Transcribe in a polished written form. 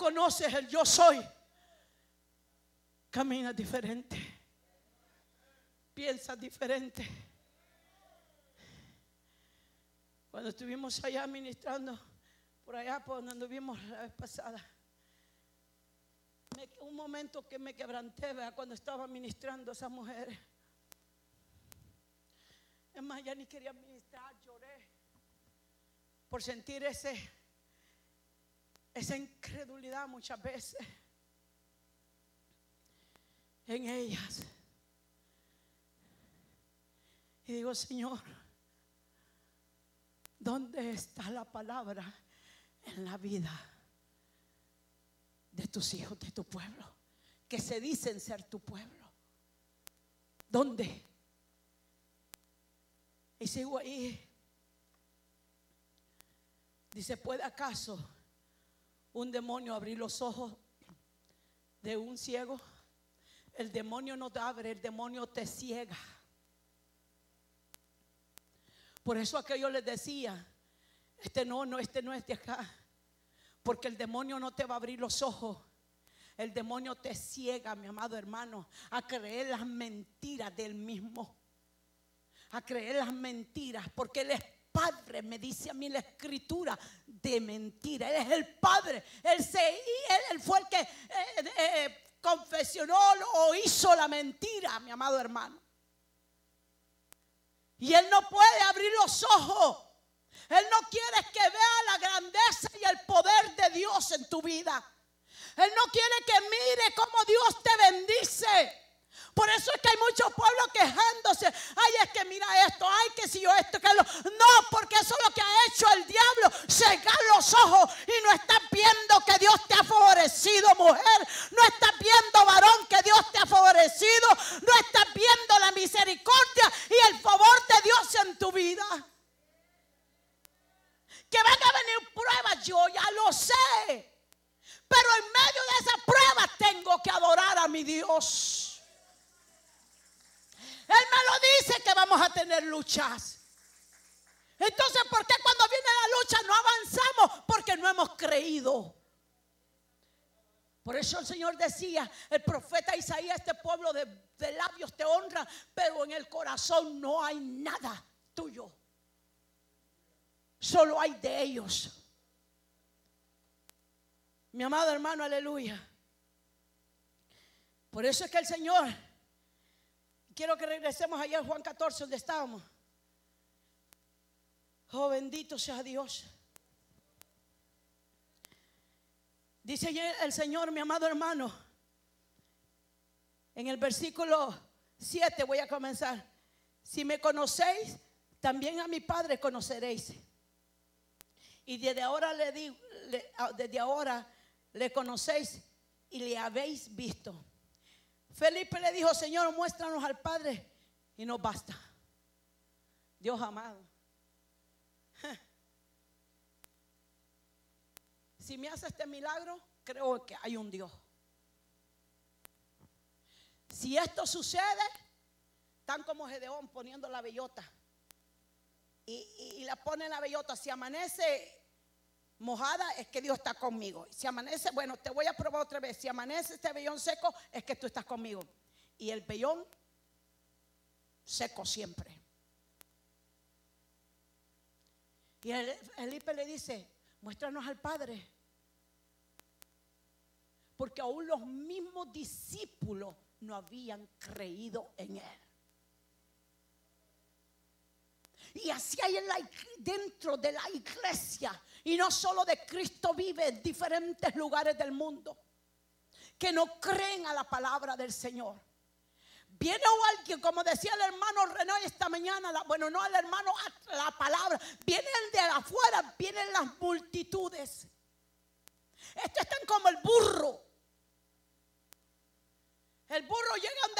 conoces el yo soy, caminas diferente, piensas diferente. Cuando estuvimos allá ministrando, por allá por donde anduvimos la vez pasada, un momento que me quebranté, ¿verdad? Cuando estaba ministrando a esas mujeres. Es más, ya ni quería ministrar, lloré por sentir esa incredulidad muchas veces en ellas. Y digo, Señor, ¿dónde está la palabra en la vida de tus hijos, de tu pueblo, que se dicen ser tu pueblo? ¿Dónde? Y sigo ahí. Dice, ¿puede acaso un demonio abrir los ojos de un ciego? El demonio no te abre, el demonio te ciega. Por eso aquello les decía, este no es de acá, porque el demonio no te va a abrir los ojos. El demonio te ciega, mi amado hermano, a creer las mentiras del mismo, a creer las mentiras, porque Él es Padre, me dice a mí la Escritura, de mentira. Él es el Padre. Él fue el que confesionó o hizo la mentira, mi amado hermano. Y Él no puede abrir los ojos. Él no quiere que vea la grandeza y el poder de Dios en tu vida. Él no quiere que mire cómo Dios te bendice. Por eso es que hay muchos pueblos quejándose. Ay, es que mira esto, ay, que si yo esto, que lo. No, porque eso es lo que ha hecho el diablo, cegar los ojos. Y no estás viendo que Dios te ha favorecido, mujer. No estás viendo, varón, que Dios te ha favorecido. No estás viendo la misericordia y el favor de Dios en tu vida. Que van a venir pruebas, yo ya lo sé. Pero en medio de esas pruebas tengo que adorar a mi Dios. Él me lo dice que vamos a tener luchas. Entonces, ¿por qué cuando viene la lucha no avanzamos? Porque no hemos creído. Por eso el Señor decía, el profeta Isaías, este pueblo de labios te honra, pero en el corazón no hay nada tuyo. Solo hay de ellos. Mi amado hermano, aleluya. Por eso es que el Señor, quiero que regresemos allá a Juan 14 donde estábamos. Oh, bendito sea Dios. Dice el Señor, mi amado hermano, en el versículo 7 voy a comenzar. Si me conocéis, también a mi Padre conoceréis. Y desde ahora le digo, desde ahora le conocéis y le habéis visto. Felipe le dijo, Señor, muéstranos al Padre y nos basta. Dios amado, si me hace este milagro, creo que hay un Dios. Si esto sucede, tan como Gedeón poniendo la bellota y la pone en la bellota, si amanece mojada, es que Dios está conmigo. Si amanece, bueno, te voy a probar otra vez. Si amanece este vellón seco, es que tú estás conmigo. Y el vellón seco siempre. Y Felipe le dice, muéstranos al Padre. Porque aún los mismos discípulos no habían creído en Él. Y así hay dentro de la iglesia, y no solo de Cristo vive, en diferentes lugares del mundo, que no creen a la palabra del Señor. Viene alguien, como decía el hermano René esta mañana, bueno, no el hermano, la palabra, viene el de afuera, vienen las multitudes. Estos están como el burro. El burro llega